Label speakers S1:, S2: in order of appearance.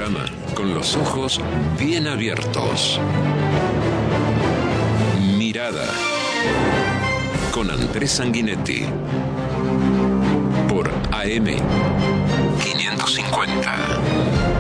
S1: panorama con los ojos bien abiertos. Mirada con Andrés Sanguinetti por AM 550.